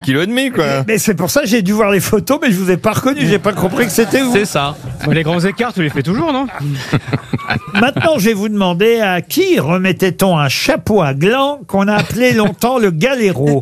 kg, quoi. Mais c'est pour ça que j'ai dû voir les photos, mais je vous ai pas reconnu, j'ai pas compris que c'était vous. C'est ça. Les grands écarts, tu les fais toujours, non? Maintenant, je vais vous demander à qui remettait-on un chapeau à gland qu'on a appelé longtemps le galéro?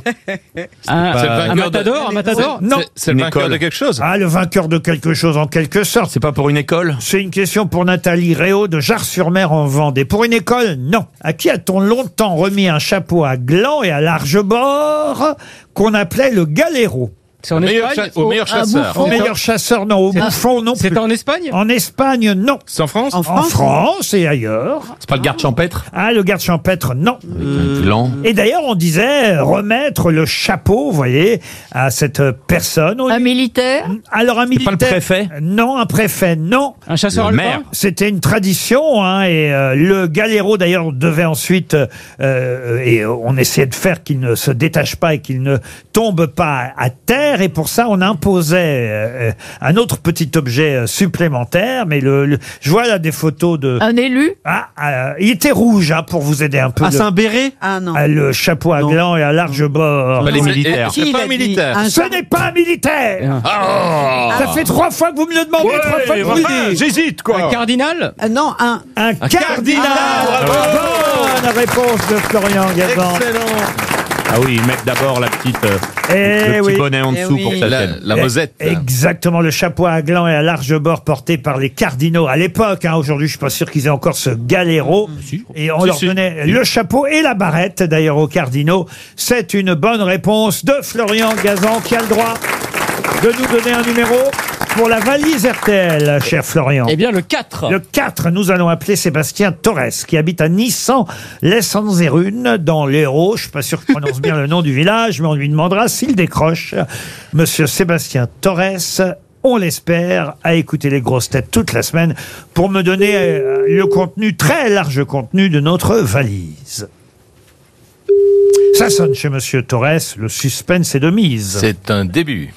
Un matador? Non. C'est le vainqueur de quelque chose. Ah, le vainqueur de quelque chose en quelque sorte. C'est pas pour une école. C'est une question pour Nathalie Réau de Jars-sur-Mer en Vendée. Pour une école, non. À qui a-t-on longtemps remis un chapeau à gland et à large bord qu'on appelait le galéro? C'est en Espagne? Au meilleur chasseur. Au meilleur chasseur, non. Au bouffon, non plus. C'est en Espagne? En Espagne, non. C'est en France? En France et ailleurs. C'est pas le garde champêtre? Ah, le garde champêtre, non. Gland. Et d'ailleurs, on disait remettre le chapeau, vous voyez, à cette personne. Un militaire? Alors, un militaire. pas le préfet? Non, un préfet, non. Un chasseur Le alpin? maire. C'était une tradition, hein, et le galéro, d'ailleurs, devait ensuite, et on essayait de faire qu'il ne se détache pas et qu'il ne tombe pas à terre, et pour ça, on imposait un autre petit objet supplémentaire, mais je vois là des photos de... Un élu? Il était rouge, hein, pour vous aider un peu. C'est un béret? Ah non. Le chapeau à gland et à large bord. Pas les Non. militaires. Qui C'est il pas a un dit militaire. un Ce n'est pas un militaire. Ça fait 3 fois que vous me le demandez, 3 fois que vous le dites. J'hésite, Un quoi. cardinal? Non, Un cardinal. Bonne réponse de Florian Gazan. Ah oui, ils mettent d'abord la petite, Eh le petit oui. bonnet en dessous pour que ça tienne. La rosette. Exactement, le chapeau à gland et à large bord porté par les cardinaux à l'époque. Hein, aujourd'hui, je suis pas sûr qu'ils aient encore ce galéro. Et on leur donnait le chapeau et la barrette, d'ailleurs, aux cardinaux. C'est une bonne réponse de Florian Gazan qui a le droit de nous donner un numéro pour la valise RTL, cher Florian. Eh bien, le 4. Le 4, nous allons appeler Sébastien Torres, qui habite à Nissan-les-Sanzerune, dans l'Hérault. Je suis pas sûr que je prononce bien le nom du village, mais on lui demandera s'il décroche. Monsieur Sébastien Torres, on l'espère, a écouté les grosses têtes toute la semaine pour me donner le contenu, très large contenu de notre valise. Ça sonne chez Monsieur Torres, le suspense est de mise. C'est un début.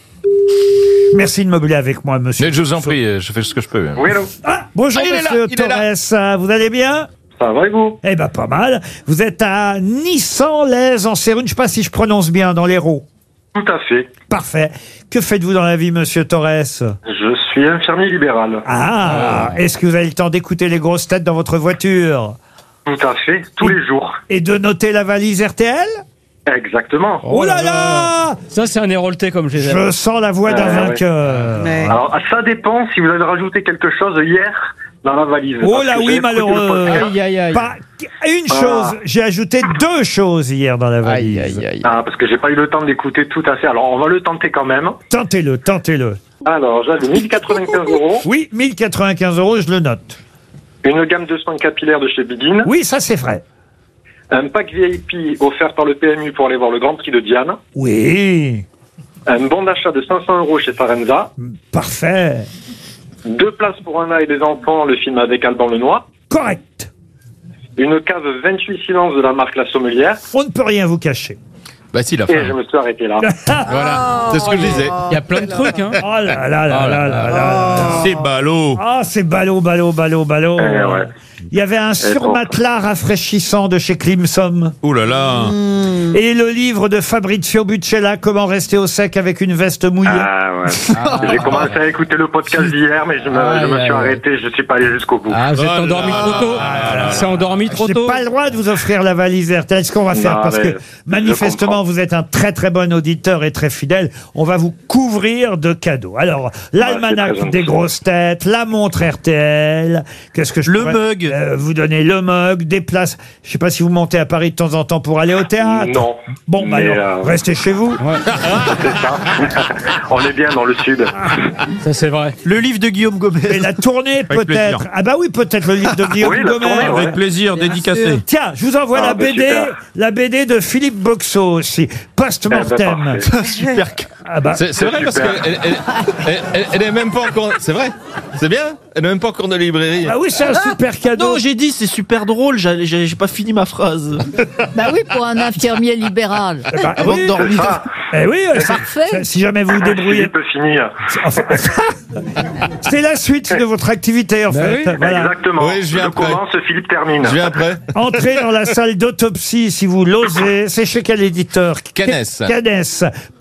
Merci de meubler avec moi, monsieur. Mais je vous en prie, je fais ce que je peux. Oui, allô. Ah, bonjour, Ah, il est là, monsieur il est là. Torres. Vous allez bien? Ça va et vous? Eh ben, pas mal. Vous êtes à Nissan-les-Sanzerune. Je sais pas si je prononce bien, dans l'Hérault. Tout à fait. Parfait. Que faites-vous dans la vie, monsieur Torres? Je suis infirmier libéral. Est-ce que vous avez le temps d'écouter les grosses têtes dans votre voiture? Tout à fait, tous les jours. Et de noter la valise RTL? Exactement. Oh là là! Ça, c'est un hérolté comme je les aime. Je sens la voix d'un ouais. vainqueur. Mais Alors, ça dépend si vous avez rajouté quelque chose hier dans la valise. Oh Parce là que oui, j'ai écouté le malheureux. podcast. Aïe, aïe, aïe. Pas une chose. J'ai ajouté 2 choses hier dans la valise. Aïe, aïe, aïe. Ah, parce que j'ai pas eu le temps d'écouter tout à fait. Alors, on va le tenter quand même. Tentez-le, tentez-le. Alors, j'avais 1095 €, Oui, 1095 €, je le note. une gamme de soins capillaires de chez Begin, Oui, ça c'est vrai. un pack VIP offert par le PMU pour aller voir le Grand Prix de Diane, Oui, un bon d'achat de 500 € chez Farenza, parfait. 2 places pour Anna et les enfants, le film avec Alban Lenoir, Correct. une cave 28 silences de la marque La Sommelière, On ne peut rien vous cacher. Bah si, la et fin. je me suis arrêté là. Voilà, c'est ce que je disais. Il y a plein de trucs, hein. Oh là là là là là là. C'est ballot. Ah, c'est ballot, ballot, ballot, ballot. Ouais. Il y avait un surmatelas rafraîchissant de chez Climson. Ouh là là. Et le livre de Fabrizio Buccella, Comment rester au sec avec une veste mouillée. Ah ouais. J'ai commencé à écouter le podcast d'hier, mais je me suis arrêté, je suis pas allé jusqu'au bout. Ah, vous êtes Oh endormi là trop tôt. C'est endormi trop J'ai tôt. pas le droit de vous offrir la valise RTL. Ce qu'on va faire, Non, parce mais que je manifestement, comprends. vous êtes un très très bon auditeur et très fidèle, on va vous couvrir de cadeaux. Alors, l'almanach c'est très des gentil. grosses têtes, la montre RTL, qu'est-ce que je Le pourrais, mug. vous donner le mug, des places. Je sais pas si vous montez à Paris de temps en temps pour aller au théâtre. Non. Bon, bah Mais, alors, restez chez vous. c'est ça. On est bien dans le sud. Ça, c'est vrai. Le livre de Guillaume Gomez. Et la tournée, peut-être. plaisir. Ah bah oui, peut-être le livre de Guillaume Oui, la Gomez. tournée, ouais. Avec plaisir, dédicacé. Tiens, je vous envoie Ah, la bah, BD, super. la BD de Philippe Boxeau aussi, Post-Mortem. Eh ben, parfait. Super. Ah bah, C'est vrai parce super. qu'elle est même pas encore. C'est vrai. C'est bien. Elle n'est même pas encore de librairie. ah oui, c'est un super cadeau. Non, j'ai dit c'est super drôle, j'ai pas fini ma phrase. Bah oui, pour un infirmier libéral. Bah, Avant oui, de dormir. oui, Parfait. si jamais vous vous débrouillez. Il peut finir. Enfin, c'est la suite de votre activité, en fait. oui. Voilà. Exactement. Oui, je viens après. commence, Philippe termine. Je viens après. Entrez dans la salle d'autopsie si vous l'osez. C'est chez quel éditeur? Canès. Canès.